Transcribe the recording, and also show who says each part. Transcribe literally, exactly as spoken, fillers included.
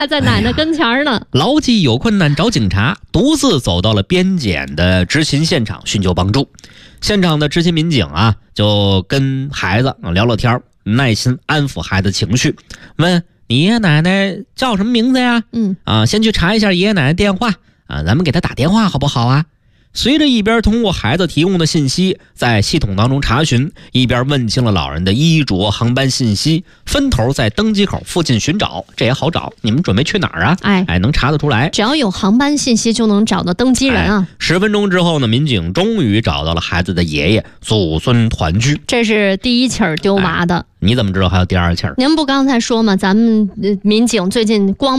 Speaker 1: 还在奶奶跟前呢。
Speaker 2: 牢记有困难找警察，独自走到了边检的执勤现场寻求帮助。现场的执勤民警啊，就跟孩子聊聊天，耐心安抚孩子情绪，问你爷爷奶奶叫什么名字呀？
Speaker 1: 嗯
Speaker 2: 啊，先去查一下爷爷奶奶电话啊，咱们给他打电话好不好啊？随着一边通过孩子提供的信息在系统当中查询，一边问清了老人的衣着、航班信息，分头在登机口附近寻找。这也好找，你们准备去哪儿啊？
Speaker 1: 哎
Speaker 2: 哎，能查得出来，
Speaker 1: 只要有航班信息就能找到登机人啊。
Speaker 2: 十、哎、分钟之后呢，民警终于找到了孩子的爷爷，祖孙团聚。
Speaker 1: 这是第一起丢娃的、哎、
Speaker 2: 你怎么知道还有第二起？
Speaker 1: 您不刚才说吗？咱们、呃、民警最近光